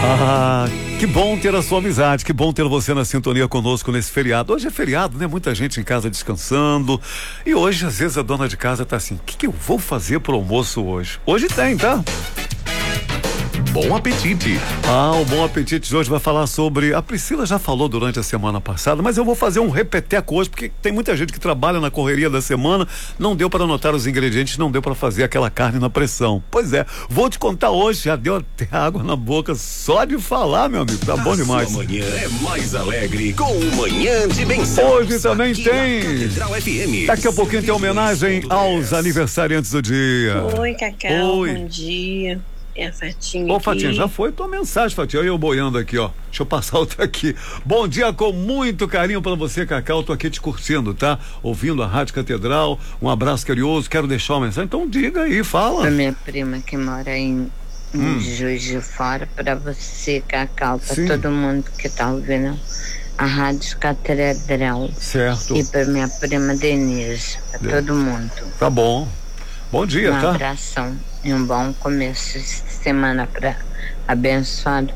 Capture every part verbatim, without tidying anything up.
Ah, que bom ter a sua amizade, que bom ter você na sintonia conosco nesse feriado. Hoje é feriado, né? Muita gente em casa descansando. E hoje, às vezes, a dona de casa tá assim, o que, que eu vou fazer pro almoço hoje? Hoje tem, tá? Bom apetite. Ah, o Bom Apetite de hoje vai falar sobre... A Priscila já falou durante a semana passada, mas eu vou fazer um repeteco hoje, porque tem muita gente que trabalha na correria da semana, não deu para anotar os ingredientes, não deu para fazer aquela carne na pressão. Pois é, vou te contar hoje, já deu até água na boca só de falar, meu amigo, tá bom a demais. Sua manhã é mais alegre com o Manhã de Benção. Hoje também tem... F M. Daqui a pouquinho tem homenagem aos aniversariantes do dia. Oi, Cacau, Oi. bom dia. É a Fatinha. Ô, aqui. Fatinha, já foi tua mensagem, Fatinha. Eu boiando aqui, ó. Deixa eu passar outra aqui. Bom dia com muito carinho pra você, Cacau. Tô aqui te curtindo, tá? Ouvindo a Rádio Catedral. Um abraço carinhoso. Quero deixar uma mensagem. Então diga aí, fala. Pra minha prima que mora em, em Hum. Juiz de Fora, pra você, Cacau, pra Sim. todo mundo que tá ouvindo a Rádio Catedral. Certo. E pra minha prima Denise, pra De- todo mundo. Tá bom. Bom dia, Um tá? abração e um bom começo de semana pra abençoado.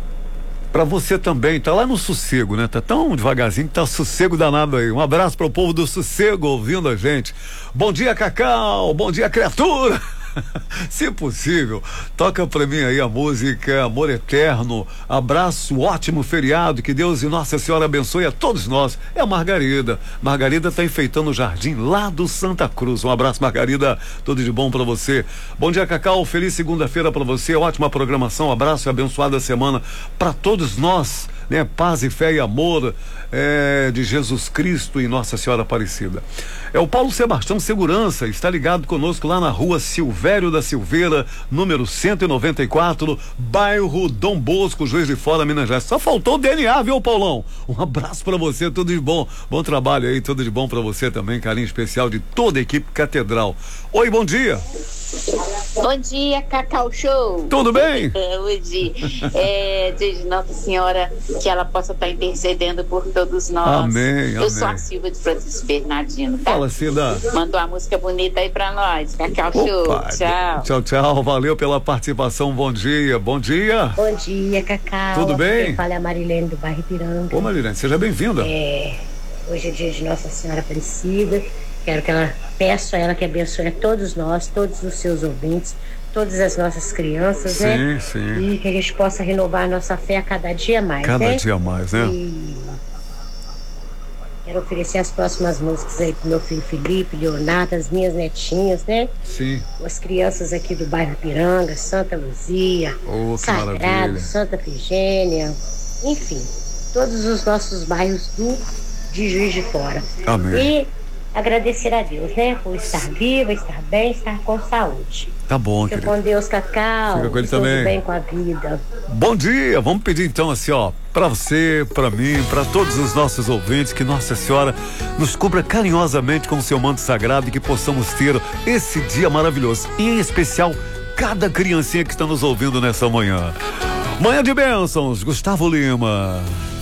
Pra você também, tá lá no Sossego, né? Tá tão devagarzinho que tá sossego danado aí. Um abraço pro povo do Sossego ouvindo a gente. Bom dia, Cacau. Bom dia, criatura. Se possível, toca pra mim aí a música Amor Eterno. Abraço, ótimo feriado, que Deus e Nossa Senhora abençoe a todos nós. É a Margarida. Margarida tá enfeitando o jardim lá do Santa Cruz. Um abraço, Margarida, tudo de bom pra você. Bom dia, Cacau, feliz segunda-feira pra você, ótima programação, abraço e abençoada semana pra todos nós, né? Paz e fé e amor é, de Jesus Cristo e Nossa Senhora Aparecida. É o Paulo Sebastião Segurança, está ligado conosco lá na rua Silvério da Silveira, número cento e noventa e quatro, bairro Dom Bosco, Juiz de Fora, Minas Gerais. Só faltou o D N A, viu, Paulão? Um abraço pra você, tudo de bom. Bom trabalho aí, tudo de bom pra você também, carinho especial de toda a equipe Catedral. Oi, bom dia. Bom dia, Cacau Show. Tudo bem? Hoje, é, de Nossa Senhora, que ela possa estar intercedendo por todos nós. Amém, Eu amém. sou a Silvia de Francisco Bernardino, tá? Fala, Cida. Mandou uma música bonita aí pra nós, Cacau Show. Opa, Tchau. Tchau, tchau. Valeu pela participação. Bom dia. Bom dia. Bom dia, Cacau. Tudo bem? Quem fala é a Marilene do bairro Ipiranga. Ô, Marilene, seja bem-vinda. É, hoje é dia de Nossa Senhora Aparecida. Quero que ela, peço a ela que abençoe a todos nós, todos os seus ouvintes, todas as nossas crianças, Sim, né? sim. E que a gente possa renovar a nossa fé a cada dia mais, Cada né? dia mais, né? E quero oferecer as próximas músicas aí pro meu filho Felipe, Leonardo, as minhas netinhas, né? Sim. As crianças aqui do bairro Ipiranga, Santa Luzia, Oh, que Sagrado, maravilha. Santa Efigênia, enfim, todos os nossos bairros do, de Juiz de Fora. Amém. E agradecer a Deus, né? Por estar viva, estar bem, estar com saúde. Tá bom, Fica querido. com Deus, Cacau. Fica com ele tudo também. bem com a vida. Bom dia, vamos pedir então assim, ó, pra você, pra mim, pra todos os nossos ouvintes, que Nossa Senhora nos cubra carinhosamente com o seu manto sagrado e que possamos ter esse dia maravilhoso. E em especial, cada criancinha que está nos ouvindo nessa manhã. Manhã de bênçãos, Gustavo Lima.